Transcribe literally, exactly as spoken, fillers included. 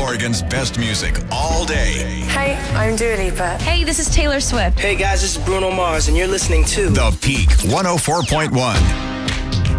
Oregon's best music all day. Hey, I'm Dua Lipa. Hey, this is Taylor Swift. Hey guys, this is Bruno Mars, and you're listening to The Peak one oh four point one.